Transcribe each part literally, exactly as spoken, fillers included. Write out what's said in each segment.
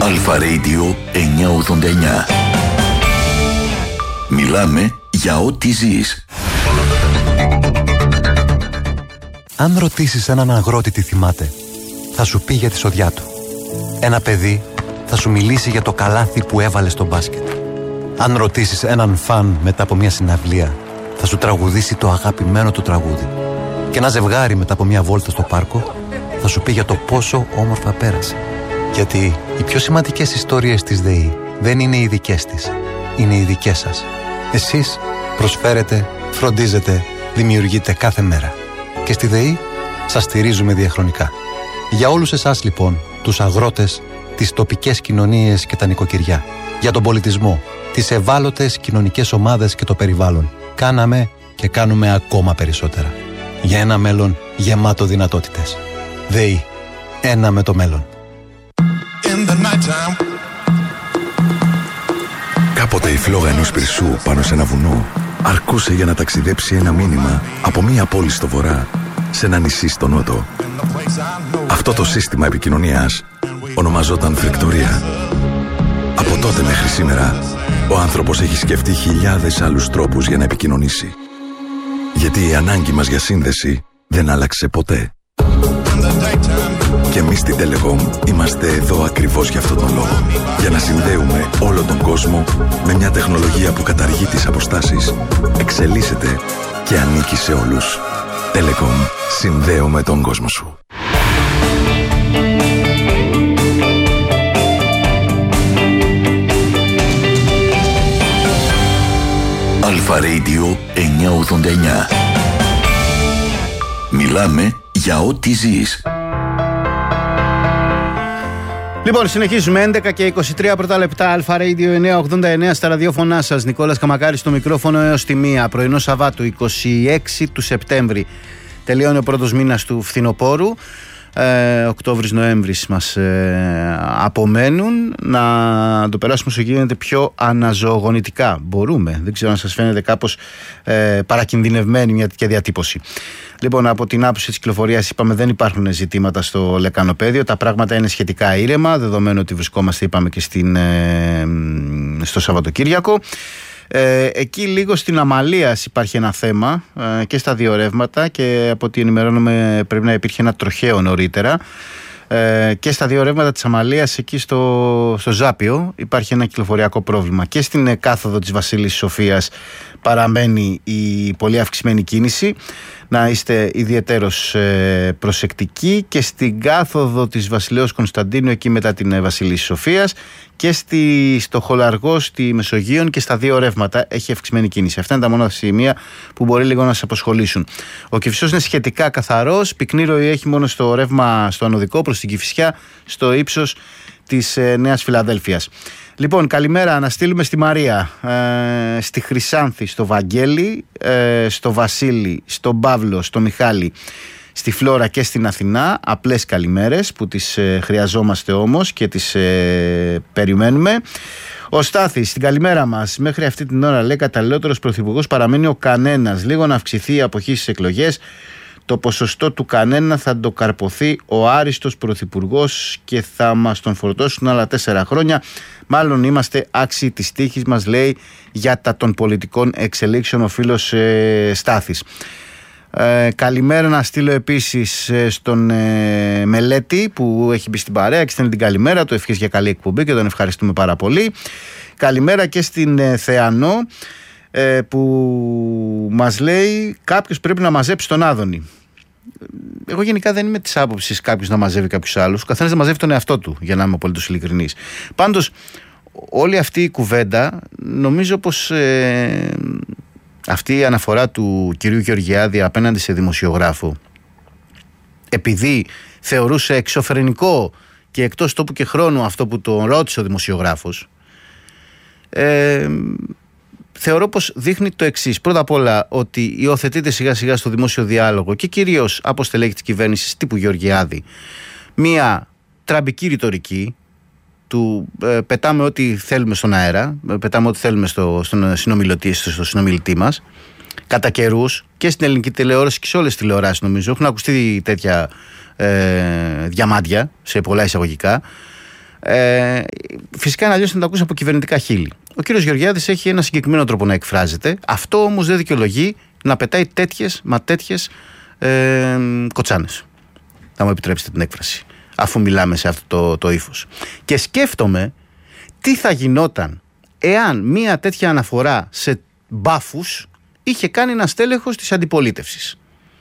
Αλφα Radio εννιακόσια ογδόντα εννιά. Μιλάμε για ό,τι ζεις. Αν ρωτήσεις έναν αγρότη τι θυμάται, θα σου πει για τη σοδιά του. Ένα παιδί θα σου μιλήσει για το καλάθι που έβαλε στο μπάσκετ. Αν ρωτήσεις έναν φαν μετά από μια συναυλία, θα σου τραγουδήσει το αγαπημένο του τραγούδι. Και ένα ζευγάρι μετά από μια βόλτα στο πάρκο θα σου πει για το πόσο όμορφα πέρασε. Γιατί οι πιο σημαντικές ιστορίες της ΔΕΗ δεν είναι οι δικές της, είναι οι δικές σας. Εσείς προσφέρετε, φροντίζετε, δημιουργείτε κάθε μέρα. Και στη ΔΕΗ σας στηρίζουμε διαχρονικά. Για όλους εσάς λοιπόν, τους αγρότες, τις τοπικές κοινωνίες και τα νοικοκυριά, για τον πολιτισμό, τις ευάλωτες κοινωνικές ομάδες και το περιβάλλον, κάναμε και κάνουμε ακόμα περισσότερα. Για ένα μέλλον γεμάτο δυνατότητες. ΔΕΗ. Ένα με το μέλλον. Κάποτε η φλόγα ενός πυρσού πάνω σε ένα βουνό αρκούσε για να ταξιδέψει ένα μήνυμα από μία πόλη στο βορρά σε ένα νησί στο νότο. Αυτό το σύστημα επικοινωνίας ονομαζόταν φρεκτορία. Από τότε μέχρι σήμερα ο άνθρωπος έχει σκεφτεί χιλιάδες άλλους τρόπους για να επικοινωνήσει. Γιατί η ανάγκη μας για σύνδεση δεν άλλαξε ποτέ. Και εμείς στην Telecom είμαστε εδώ ακριβώς για αυτόν τον λόγο. Για να συνδέουμε όλο τον κόσμο με μια τεχνολογία που καταργεί τις αποστάσεις, εξελίσσεται και ανήκει σε όλους. Telecom. Συνδέουμε τον κόσμο σου. Αλφα Radio εννιακόσια ογδόντα εννιά. Μιλάμε για ό,τι ζεις. Λοιπόν, συνεχίζουμε. έντεκα και είκοσι τρία πρώτα λεπτά. Αλφα Radio εννιακόσια ογδόντα εννιά στα ραδιόφωνά σας. Νικόλας Καμακάρης στο μικρόφωνο έως τη μία. Πρωινό Σαββάτου, είκοσι έξι του Σεπτέμβρη. Τελειώνει ο πρώτος μήνας του φθινοπόρου. Ε, Οκτώβρης-Νοέμβρης μας ε, απομένουν. Να το περάσουμε όσο γίνεται πιο αναζωογονητικά. Μπορούμε. Δεν ξέρω αν σας φαίνεται κάπως ε, παρακινδυνευμένη μια τέτοια διατύπωση. Λοιπόν, από την άποψη της κυκλοφορίας είπαμε δεν υπάρχουν ζητήματα στο λεκανοπέδιο. Τα πράγματα είναι σχετικά ήρεμα, δεδομένου ότι βρισκόμαστε, είπαμε, και στην, ε, στο Σαββατοκύριακο. Ε, εκεί λίγο στην Αμαλίας υπάρχει ένα θέμα ε, και στα δύο ρεύματα, και από ό,τι ενημερώνομαι πρέπει να υπήρχε ένα τροχαίο νωρίτερα. Ε, και στα δύο ρεύματα της Αμαλίας, εκεί στο, στο Ζάπιο, υπάρχει ένα κυκλοφοριακό πρόβλημα. Και στην κάθοδο της Βασίλισσης Σοφίας παραμένει η πολύ αυξημένη κίνηση. Να είστε ιδιαιτέρως ε, προσεκτικοί. Και στην κάθοδο της Βασιλέως Κωνσταντίνου, εκεί μετά την Βασιλίσσης Σοφίας, και στη, στο Χολαργό, στη Μεσογείων, και στα δύο ρεύματα έχει αυξημένη κίνηση. Αυτά είναι τα μόνα σημεία που μπορεί λίγο να σας απασχολήσουν. Ο Κηφισός είναι σχετικά καθαρός. Πυκνή ροή έχει μόνο στο ρεύμα στο ανωδικό προς την Κηφισιά, στο ύψος της ε, Νέας Φιλαδέλφειας. Λοιπόν, καλημέρα να στείλουμε στη Μαρία, ε, στη Χρυσάνθη, στο Βαγγέλη, ε, στο Βασίλη, στον Παύλο, στο Μιχάλη, στη Φλόρα και στην Αθηνά. Απλές καλημέρες που τις ε, χρειαζόμαστε όμως και τις ε, περιμένουμε. Ο Στάθης, στην καλημέρα μας. Μέχρι αυτή την ώρα, λέει, καταλληλότερος πρωθυπουργός παραμένει ο κανένας. Λίγο να αυξηθεί η αποχή στις εκλογές. Το ποσοστό του κανένα θα το καρποθεί ο άριστος πρωθυπουργός και θα μας τον φορτώσουν άλλα τέσσερα χρόνια. Μάλλον είμαστε άξιοι της τύχης μας, λέει, για τα των πολιτικών εξελίξεων ο φίλος ε, Στάθης. Ε, καλημέρα να στείλω επίσης ε, στον ε, Μελέτη που έχει μπει στην παρέα και στέλνει την καλημέρα του, ευχές για καλή εκπομπή και τον ευχαριστούμε πάρα πολύ. Καλημέρα και στην ε, Θεανό ε, που μας λέει κάποιος πρέπει να μαζέψει τον Άδωνη. Εγώ γενικά δεν είμαι της άποψης κάποιος να μαζεύει κάποιους άλλους. Ο καθένας να μαζεύει τον εαυτό του, για να είμαι απολύτως ειλικρινής. Πάντως όλη αυτή η κουβέντα, νομίζω πως ε, αυτή η αναφορά του κυρίου Γεωργιάδη απέναντι σε δημοσιογράφο, επειδή θεωρούσε εξωφρενικό και εκτός τόπου και χρόνου αυτό που τον ρώτησε ο δημοσιογράφος, ε, θεωρώ πως δείχνει το εξής. Πρώτα απ' όλα ότι υιοθετείται σιγά σιγά στο δημόσιο διάλογο και κυρίως από στελέχη της κυβέρνησης τύπου Γεωργιάδη μία τραμπική ρητορική του ε, πετάμε ό,τι θέλουμε στον αέρα, πετάμε ό,τι θέλουμε στο, στον συνομιλητή, στο συνομιλητή μας, κατά καιρούς και στην ελληνική τηλεόραση και σε όλες τις τηλεοράσεις, νομίζω έχουν ακουστεί τέτοια ε, διαμάντια σε πολλά εισαγωγικά. Ε, φυσικά είναι αλλιώς να τα ακούσει από κυβερνητικά χείλη. Ο κύριος Γεωργιάδης έχει ένα συγκεκριμένο τρόπο να εκφράζεται. Αυτό όμως δεν δικαιολογεί να πετάει τέτοιες, μα τέτοιες ε, κοτσάνες. Θα μου επιτρέψετε την έκφραση, αφού μιλάμε σε αυτό το, το ύφος. Και σκέφτομαι τι θα γινόταν εάν μία τέτοια αναφορά σε μπάφους είχε κάνει ένα στέλεχος της αντιπολίτευσης.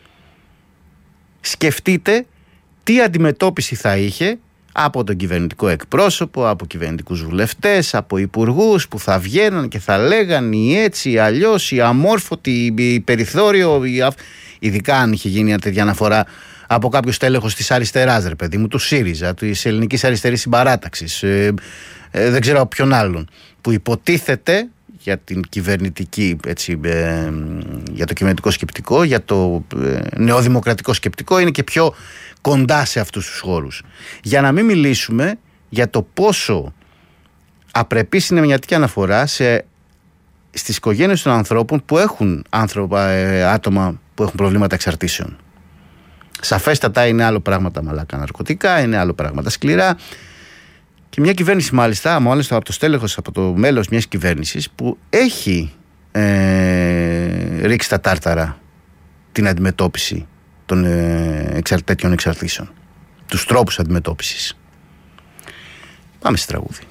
Σκεφτείτε τι αντιμετώπιση θα είχε από τον κυβερνητικό εκπρόσωπο, από κυβερνητικούς βουλευτές, από υπουργούς που θα βγαίναν και θα λέγαν ή έτσι ή αλλιώς, ή αμόρφωτη, ή περιθώριο, ή αυ... ειδικά αν είχε γίνει μια τέτοια αναφορά από κάποιο τέλεχος της αριστεράς, ρε παιδί μου, του ΣΥΡΙΖΑ, της Ελληνικής Αριστερής Συμπαράταξης, ε, ε, δεν ξέρω από ποιον άλλον, που υποτίθεται για την κυβερνητική, έτσι, ε, για το κυβερνητικό σκεπτικό, για το ε, νεοδημοκρατικό σκεπτικό, είναι και πιο κοντά σε αυτούς τους χώρους. Για να μην μιλήσουμε για το πόσο απρεπής είναι μια τέτοια αναφορά σε, στις οικογένειες των ανθρώπων που έχουν άνθρωπα, ε, άτομα που έχουν προβλήματα εξαρτήσεων. Σαφέστατα είναι άλλο πράγματα μαλάκα ναρκωτικά, είναι άλλο πράγματα σκληρά. Και μια κυβέρνηση μάλιστα, μάλιστα από το στέλεχος, από το μέλος μιας κυβέρνησης που έχει ε, ρίξει τα τάρταρα την αντιμετώπιση των ε, εξαρ, τέτοιων εξαρτήσεων, τους τρόπους αντιμετώπισης. Πάμε στη τραγούδι.